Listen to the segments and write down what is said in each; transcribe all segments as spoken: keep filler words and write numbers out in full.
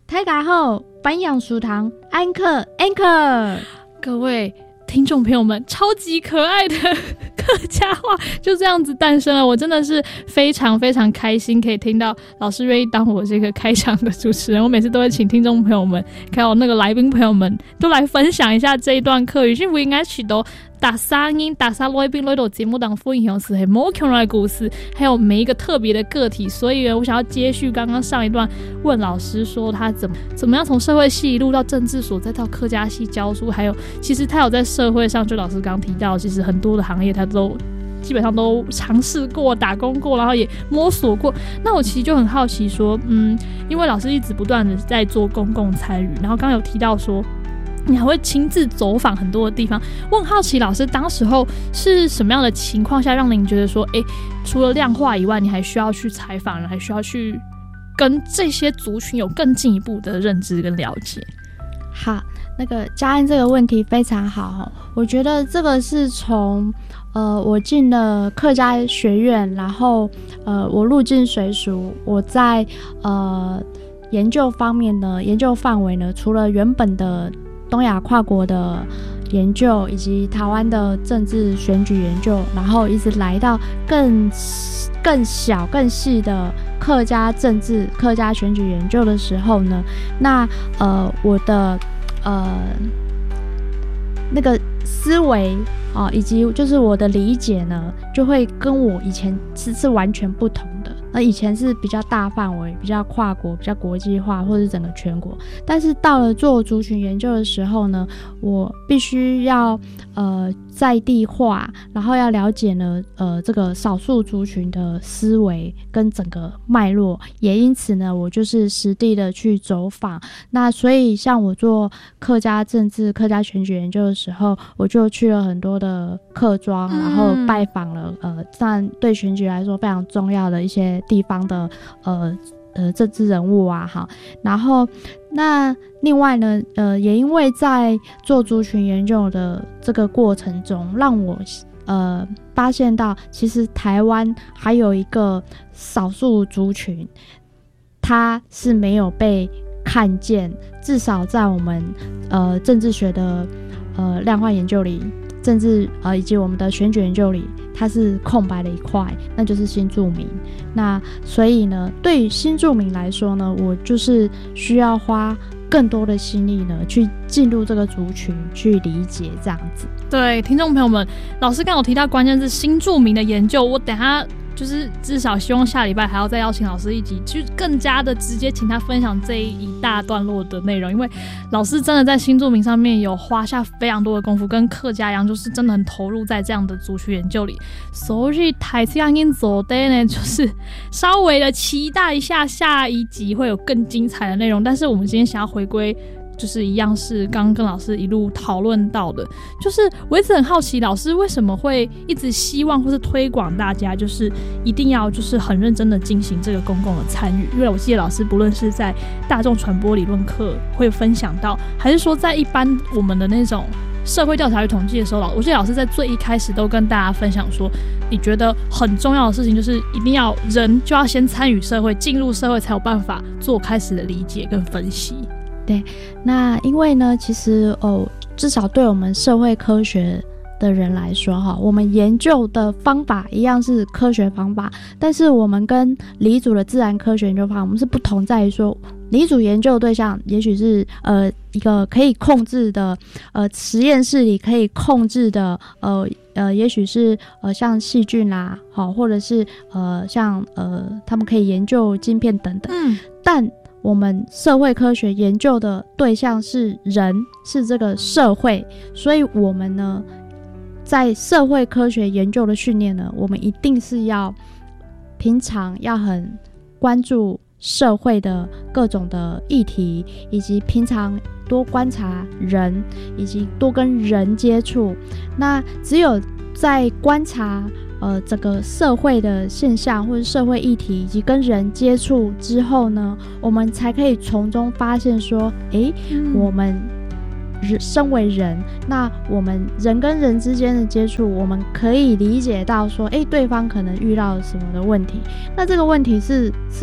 大家好，班养书堂安可 Anchor， 各位听众朋友们，超级可爱的客家话就这样子诞生了。我真的是非常非常开心，可以听到老师愿意当我这个开场的主持人。我每次都会请听众朋友们，还有那个来宾朋友们，都来分享一下这一段客语。因為我知道大沙音、大沙來賓來到節目當分享是很冇恐龍的故事，還有每一個特別的個體。所以我想要接續剛剛上一段，問老師說他怎麼怎麼樣從社會系一路到政治所，再到客家系教書，還有其實他有在社會上，就老師剛提到，其實很多的行業他都基本上都嘗試過、打工過，然後也摸索過。那我其實就很好奇說，嗯，因為老師一直不斷的在做公共參與，然後剛剛有提到說你還會親自走訪很多的地方，我很好奇老師當時候是什麼樣的情況下讓您覺得說，誒，除了量化以外，你還需要去採訪人，還需要去跟這些族群有更進一步的認知跟了解？ 好，那個嘉安這個問題非常好，我覺得這個是從呃我進了客家學院，然後呃我入境隨俗，我在呃研究方面呢，研究範圍呢，除了原本的東亞跨國的研究以及台灣的政治選舉研究，然後一直來到更更小更細的客家政治客家選舉研究的時候呢，那呃我的呃那個思維啊，以及就是我的理解呢，就會跟我以前是是完全不同的。那以前是比較大範圍、比較跨國、比較國際化，或者是整個全國。但是到了做族群研究的時候呢，我必須要呃在地化，然後要了解呢呃這個少數族群的思維跟整個脈絡。也因此呢，我就是實地的去走訪。那所以像我做客家政治、客家選舉研究的時候，我就去了很多的客莊，然後拜訪了呃但對選舉來說非常重要的一些地方的呃呃政治人物啊，好，然後那另外呢，呃，也因為在做族群研究的這個過程中，讓我呃發現到，其實台灣還有一個少數族群，它是沒有被看見，至少在我們呃政治學的呃量化研究裡。甚至呃以及我們的選舉研究裡，它是空白的一塊，那就是新住民。那所以呢，對於新住民來說呢，我就是需要花更多的心力呢，去進入這個族群去理解這樣子。 對，聽眾朋友們，老師剛有提到關鍵是新住民的研究，我等下就是至少希望下禮拜還要再邀請老師一集，就更加的直接請他分享這一大段落的內容，因為老師真的在新住民上面有花下非常多的功夫，跟客家一樣，就是真的很投入在這樣的族群研究裡。所以台詞啱啱做的呢，就是稍微的期待一下下一集會有更精彩的內容，但是我們今天想要回歸。就是一樣是剛剛跟老師一路討論到的，就是我一直很好奇老師為什麼會一直希望或是推廣大家就是一定要就是很認真的進行這個公共的參與，因為我記得老師不論是在大眾傳播理論課會分享到，還是說在一般我們的那種社會調查與統計的時候，我記得老師在最一開始都跟大家分享說，你覺得很重要的事情就是一定要人就要先參與社會，進入社會才有辦法做開始的理解跟分析。 對，那因為呢，其實哦，至少對我們社會科學的人來說哈，我們研究的方法一樣是科學方法，但是我們跟理組的自然科學研究方法，我們是不同在於說，理組研究對象也許是呃一個可以控制的呃實驗室裡可以控制的呃呃，也許是呃像細菌啦，好，或者是呃像呃他們可以研究晶片等等，嗯，但我們社會科學研究的對象是人，是這個社會，所以我們呢，在社會科學研究的訓練呢，我們一定是要平常要很關注社會的各種的議題，以及平常多觀察人，以及多跟人接觸。那只有在觀察呃，整個社會的現象或者社會議題以及跟人接觸之後呢，我們才可以從中發現說，誒、嗯，我們身為人，那我們人跟人之間的接觸，我們可以理解到說，誒，對方可能遇到什麼的問題，那這個問題是是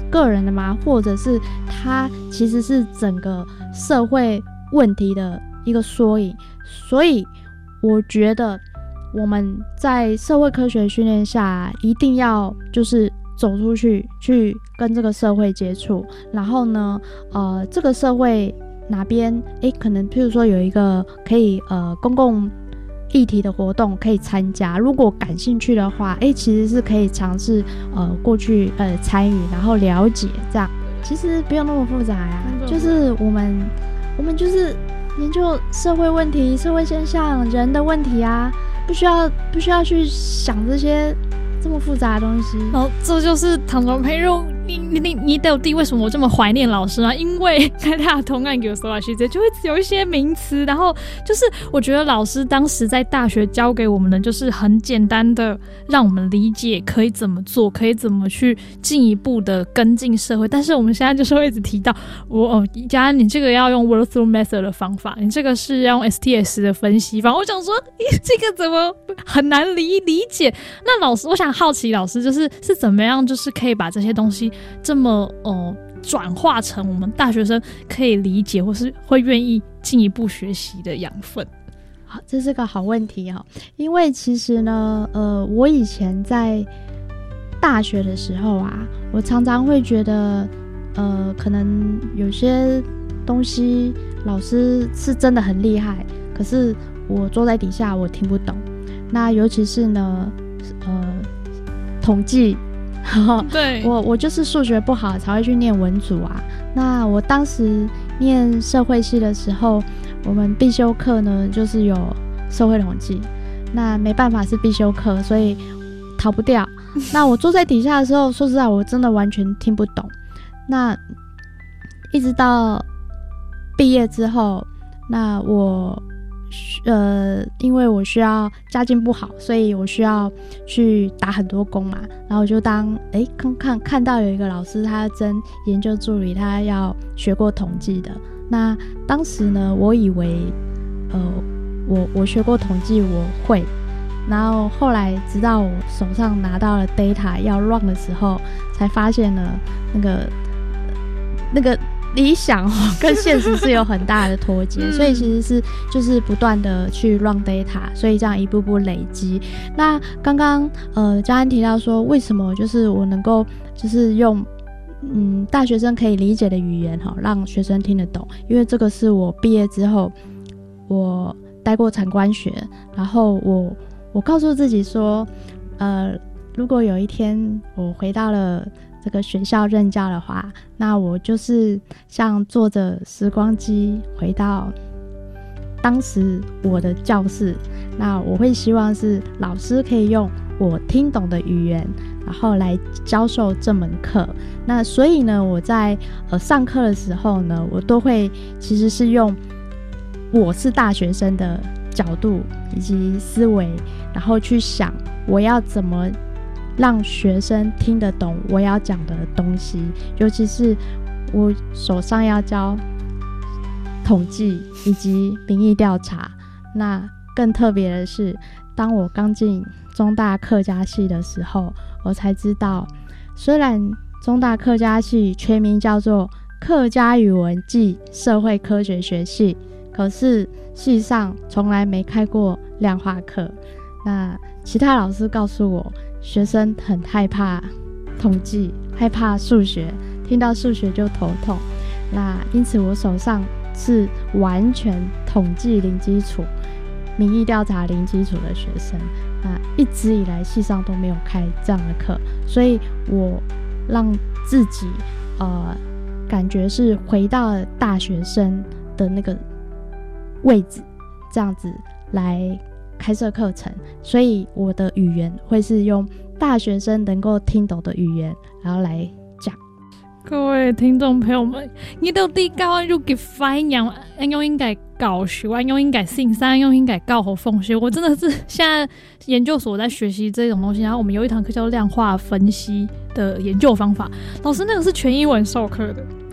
个人的吗？或者是它其实是整个社会问题的一个缩影？所以我觉得我们在社会科学训练下，一定要就是走出去，去跟这个社会接触。然后呢，呃，这个社会哪边，诶，可能譬如说有一个可以呃公共议题的活动可以参加，如果感兴趣的话，诶，其实是可以尝试呃过去呃参与，然后了解这样。其实不用那么复杂呀、啊，就是我们我们就是研究社会问题、社会现象、人的问题啊，不需要不需要去想这些这么复杂的东西。 然后这就是唐总培肉，你你你你到底为什么我这么怀念老师呢？因为开大同案给我说下去，就会有一些名词，然后就是我觉得老师当时在大学教给我们的，就是很简单的让我们理解可以怎么做，可以怎么去进一步的跟进社会。但是我们现在就是会一直提到，我哦，佳安，你这个要用 work through method 的方法，你这个是要用 S T S 的分析法。我想说，这个怎么很难理理解？那老师，我想好奇老师就是是怎么样，就是可以把这些东西这么哦转化成我们大学生可以理解或是会愿意进一步学习的养分。 好，这是个好问题哈、哦，因为其实呢，呃，我以前在大学的时候啊，我常常会觉得，呃，可能有些东西老师是真的很厉害，可是我坐在底下我听不懂。那尤其是呢，呃，统计。 对， 我我就是数学不好才会去念文组啊。那我当时念社会系的时候，我们必修课呢就是有社会统计，那没办法是必修课，所以逃不掉。那我坐在底下的时候，说实在我真的完全听不懂。那一直到毕业之后，那我呃，因为我需要家境不好，所以我需要去打很多工嘛，然后我就当诶看看看到有一个老师他征研究助理，他要学过统计的。那当时呢，我以为呃我我学过统计我会，然后后来直到我手上拿到了 data 要 run 的时候，才发现呢那个那个理想、哦、跟现实是有很大的脱节、嗯、所以其实是就是不断的去 run data， 所以这样一步步累积。那刚刚呃佳安提到说为什么就是我能够就是用嗯大学生可以理解的语言、哦、让学生听得懂，因为这个是我毕业之后我待过产官学，然后我我告诉自己说呃如果有一天我回到了这个学校任教的话，那我就是像坐着时光机回到当时我的教室，那我会希望是老师可以用我听懂的语言然后来教授这门课。那所以呢我在呃上课的时候呢，我都会其实是用我是大学生的角度以及思维，然后去想我要怎么让学生听得懂我要讲的东西，尤其是我手上要教统计以及民意调查。那更特别的是，当我刚进中大客家系的时候，我才知道虽然中大客家系全名叫做客家语文暨社会科学学系，可是系上从来没开过量化课。那其他老师告诉我，学生很害怕统计，害怕数学，听到数学就头痛。那因此我手上是完全统计零基础、民意调查零基础的学生，那一直以来系上都没有开这样的课，所以我让自己呃感觉是回到了大学生的那个位置，这样子来开设课程。所以我的语言会是用大学生能够听懂的语言然后来讲。 各位听众朋友們，你到底教安如嘅反應，安用應該教學，安用應該信三，安用應該教好奉學。我真的是現在研究所在學習這種東西，然後我們有一堂課叫量化分析的研究方法，老師那個是全英文授課的。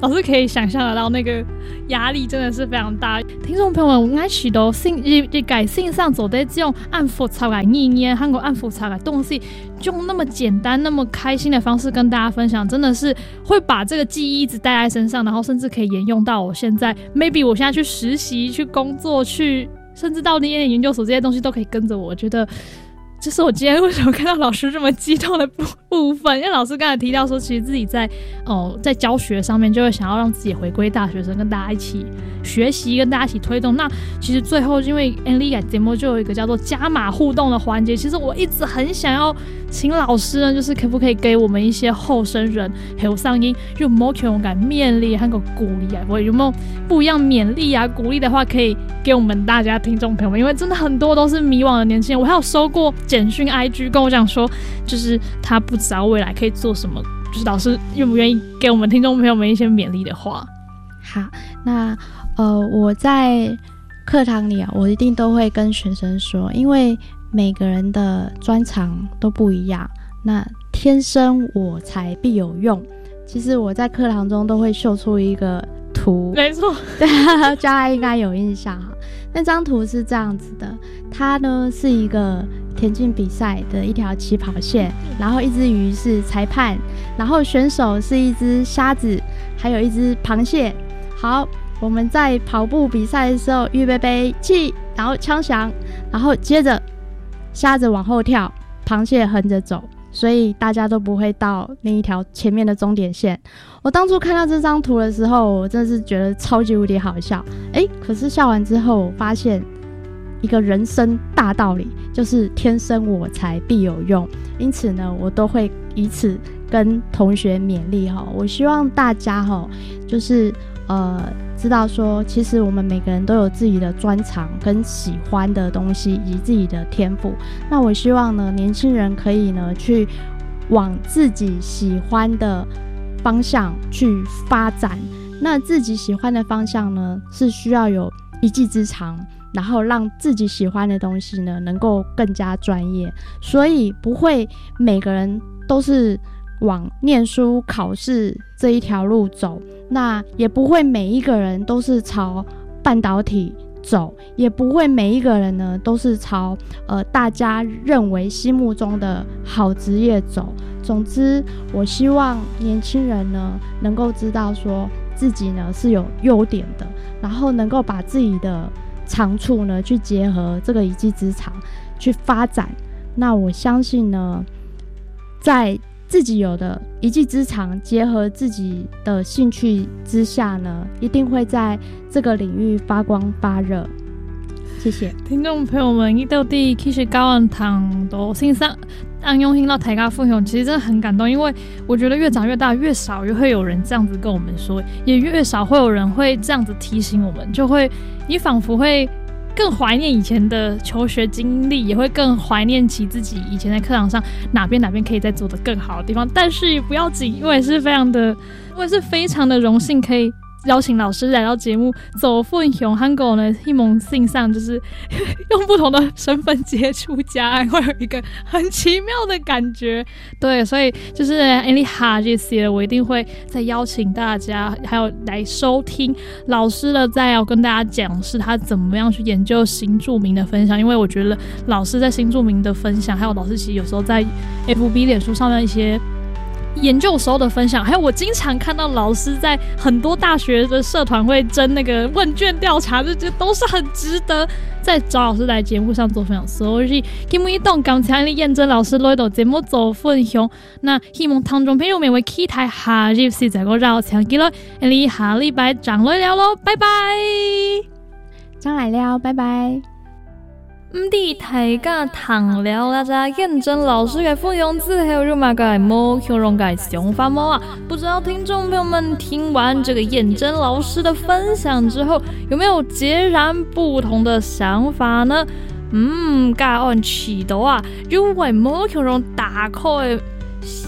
老师可以想象得到那个压力真的是非常大。听众朋友们，我爱许多性一改性上走的这种按复查来念念，韩国按复查来东西，用那么简单、那么开心的方式跟大家分享，真的是会把这个记忆一直带在身上，然后甚至可以沿用到我现在 ，maybe 我现在去实习、去工作、去甚至到念研究所，这些东西都可以跟着我。我觉得。这是我今天为什么看到老师这么激动的部分，因为老师刚才提到说，其实自己在哦在教学上面就会想要让自己回归大学生，跟大家一起学习，跟大家一起推动。那其实最后因为 Enli 节目就有一个叫做加码互动的环节，其实我一直很想要请老师呢，就是可不可以给我们一些后生人还有上音有没有勇敢勉励和鼓励啊？有没有不一样勉励啊鼓励的话，可以给我们大家听众朋友们，因为真的很多都是迷惘的年轻人。我还有收过简讯 I G 跟我讲说，就是他不知道未来可以做什么，就是老师愿不愿意给我们听众朋友们一些勉励的话。 好，那呃我在课堂里啊，我一定都会跟学生说，因为每个人的专长都不一样，那天生我材必有用。其实我在课堂中都会秀出一个图， 没错， 对，大家应该有印象哈。那张图是这样子的，它呢是一个田径比赛的一条起跑线，然后一只鱼是裁判，然后选手是一只虾子，还有一只螃蟹。好，我们在跑步比赛的时候，预备备起，然后枪响，然后接着虾子往后跳，螃蟹横着走，所以大家都不会到那一条前面的终点线。我当初看到这张图的时候，我真的是觉得超级无敌好笑。诶，可是笑完之后，我发现一个人生大道理，就是天生我材必有用。因此呢，我都会以此跟同学勉励哈。我希望大家哈，就是呃知道说，其实我们每个人都有自己的专长跟喜欢的东西，以及自己的天赋。那我希望呢，年轻人可以呢去往自己喜欢的方向去发展。那自己喜欢的方向呢，是需要有一技之长，然后让自己喜欢的东西呢能够更加专业。所以不会每个人都是往念书考试这一条路走，那也不会每一个人都是朝半导体走，也不会每一个人呢都是朝呃大家认为心目中的好职业走。总之，我希望年轻人呢能够知道说自己呢是有优点的，然后能够把自己的长处呢去结合这个一技之长去发展。那我相信呢，在自己有的一技之长结合自己的兴趣之下呢，一定会在这个领域发光发热。谢谢听众朋友们，到底其实教完堂都欣赏按用听到大家分享，其实真的很感动。因为我觉得越长越大，越少越会有人这样子跟我们说，也越少会有人会这样子提醒我们，就会你仿佛会更怀念以前的求学经历，也会更怀念起自己以前在课堂上哪边哪边可以再做得更好的地方。但是也不要紧，因为是非常的，我也是非常的荣幸可以邀请老师来到节目，走分享韩国呢希望性上就是用不同的身份接触家案，会有一个很奇妙的感觉。对，所以就是 Enli 哈这些我一定会再邀请大家还有来收听老师的，再要跟大家讲是他怎么样去研究新住民的分享。因为我觉得老师在新住民的分享，还有老师其实有时候在 F B 脸书上面一些研究时候的分享，还有我经常看到老师在很多大学的社团会征那个问卷调查，这都是很值得在找老师来节目上做分享。所以今日动感谢你验证老师来到节目做分享，那希望聽眾朋友們會期待下日時再個繞場記錄，你下禮拜再來聊咯，拜拜， 將來聊，拜拜。 唔知大家談了那隻驗證老師嘅分享之後有乜嘅冇形容嘅想法冇啊？不知道聽眾朋友們聽完這個驗證老師的分享之後，有沒有截然不同的想法呢？嗯，家安祈禱啊，因為冇形容大概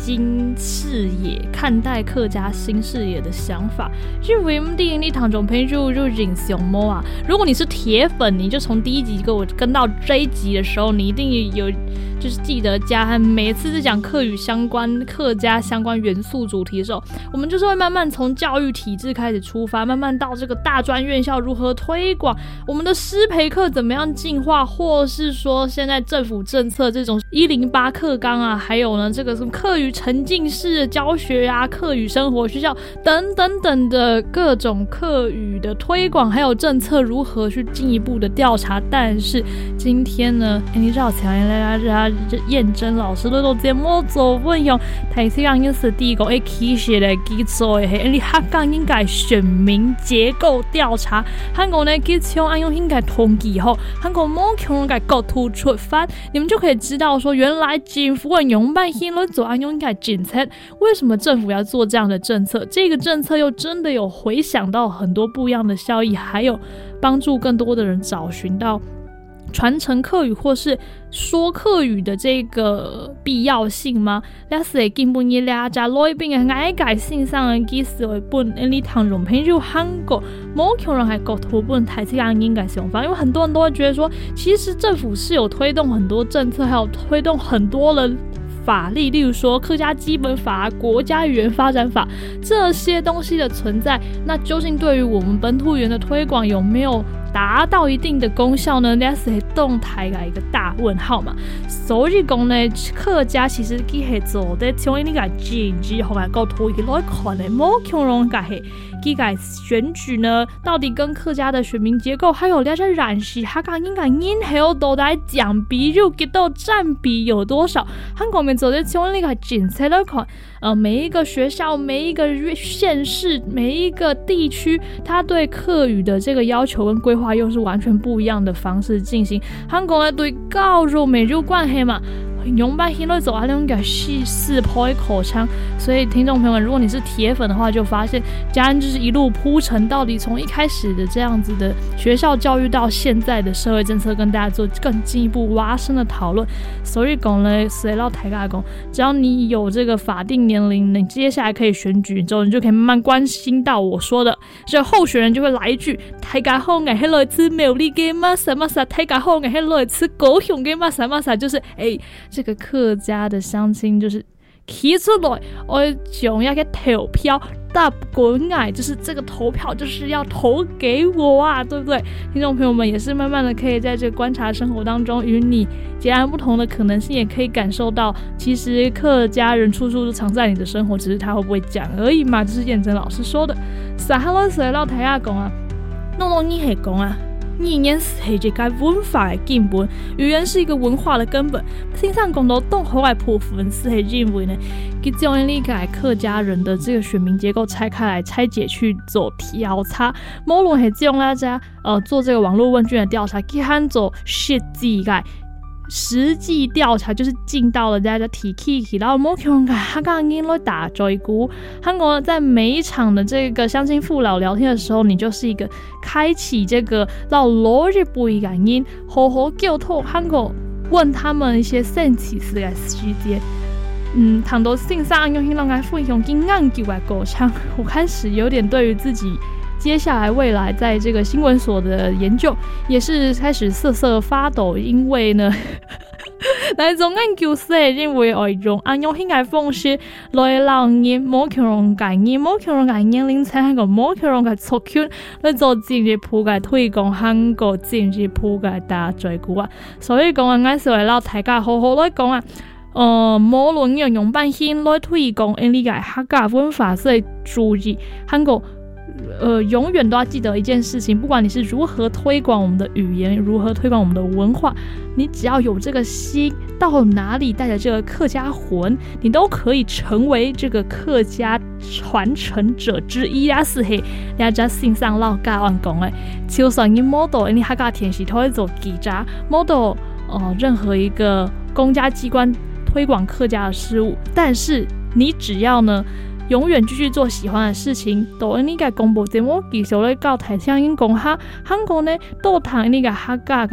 新视野，看待客家新视野的想法。因为第一你堂中朋友就认识我啊，如果你是铁粉，你就从第一集跟我跟到这一集的时候，你一定有就是记得嘉汉每次是讲客语相关、客家相关元素主题的时候，我们就是会慢慢从教育体制开始出发，慢慢到这个大专院校如何推广，我们的师培课怎么样进化，或是说现在政府政策这种一零八课纲啊，还有呢这个什么客语沉浸式的教学啊、客语生活学校等等等的各种客语的推广，还有政策如何去进一步的调查。但是今天呢，你知道强来来验证老师对到节目做分享，台西人应是第一个会起写的基础的，你客家应该选民结构调查，韩国呢基从按用应该统计后，韩国某强应该构图出发，你们就可以知道说，原来政府用办新来做按用应该检测，为什么政府要做这样的政策？这个政策又真的有回想到很多不一样的效益，还有帮助更多的人找寻到传承客语或是说客语的这个必要性吗？那是会根本一俩家来宾嘅爱改线上嘅技术为本，你唐容朋友韩国某强人还搞头本台这样应该想法，因为很多人都会觉得说，其实政府是有推动很多政策，还有推动很多的法律，例如说客家基本法、国家语言发展法这些东西的存在，那究竟对于我们本土语言的推广有没有达到一定的功效呢？那是动态的一个大问号嘛。所以讲呢，客家其实佢係做的從呢個政治學嘅角度去來看呢，冇強容嘅係佢嘅選舉呢，到底跟客家的選民結構還有了解認識，佢嘅應該因後到底講比率給到佔比有多少？韓國面做的從呢個政策來看，呃，每一個學校、每一個縣市、每一個地區，它對客語的這個要求跟規劃又是完全不一樣的方式進行。韓國呢對教育沒有關係嘛，用辦現在走啊那種細四坡口腔，所以聽眾朋友們，如果你是鐵粉的話，就發現嘉恩就是一路鋪陳，到底從一開始的這樣子的學校教育到現在的社會政策，跟大家做更進一步挖深的討論。所以講呢，隨到台家講，只要你有這個法定年齡，你接下來可以選舉之後，你就可以慢慢關心到我說的，所以候選人就會來一句台家好愛喺來吃苗栗嘅嘛啥嘛啥，台家好愛喺來吃高雄嘅嘛啥嘛啥，就是哎。這個客家的鄉親就是提出來，我想要去投票，大滾愛，就是這個投票就是要投給我啊，對不對？聽眾朋友們也是慢慢的可以在這個觀察生活當中，與你截然不同的可能性，也可以感受到，其實客家人處處都藏在你的生活，只是他會不會講而已嘛。這是燕珍老師說的。撒哈拉水到台下講啊，弄弄你係講啊。語言是這個文化的根本，語言是一個文化的根本。先生講到東河的部分是會認為呢，佢將呢個客家人的這個選民結構拆開來拆解去做調查，無論係將大家呃做這個網絡問卷的調查，佢喊做實際嘅。實際調查就是進到了大家體系，然後某種香港人來打追估。韓國在每一場的這個鄉親父老聊天的時候，你就是一個開啟這個到邏輯不一感應，好好溝通。韓國問他們一些神奇事的時間，嗯，談到線上用讓佢分享經驗嘅過程，我開始有點對於自己接下來未來在這個新聞所的研究也是開始瑟瑟發抖，因為呢來做研究是因為我用按用應該方式來讓你冇強容概念冇強容概念零才係個冇強容嘅促進來做政治普及推廣韓國政治普及大追估啊，所以講我是為了大家好好來講啊，呃，無論用用辦法來推廣呢個客家文化是注意韓國呃，永遠都要記得一件事情，不管你是如何推廣我們的語言，如何推廣我們的文化，你只要有這個心，到哪裡帶着這個客家魂，你都可以成為這個客家傳承者之一啊！是嘿，大家線上老家人講誒，就算你冇到你客家田時頭做記者，冇到呃任何一個公家機關推廣客家的事物，但是你只要呢，永遠繼續做喜歡的事情，都應該公布節目繼續來教台上人講下韓國呢都談呢個客家嘅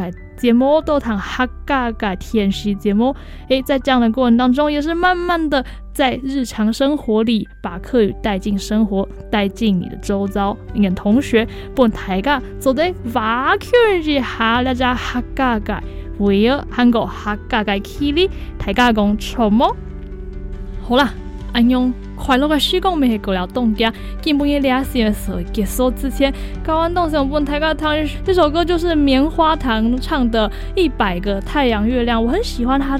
节目都谈客家的甜食节目。诶，在这样的过程当中，也是慢慢的在日常生活里把客语带进生活，带进你的周遭。你的同学帮大家做得挖掘一下大家客家的味儿，韩国客家的气力，大家讲错么？好啦，安用快乐的时光咪系过了冻家，基本嘅俩时的时候结束之前，高安动想问大家唱这首歌，就是棉花糖唱的《一百个太阳月亮》，我很喜欢它